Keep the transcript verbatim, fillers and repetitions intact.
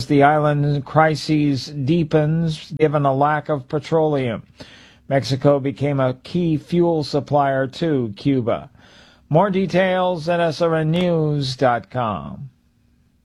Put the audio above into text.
The island crisis deepens given a lack of petroleum. Mexico became a key fuel supplier to Cuba. More details at S R N news dot com.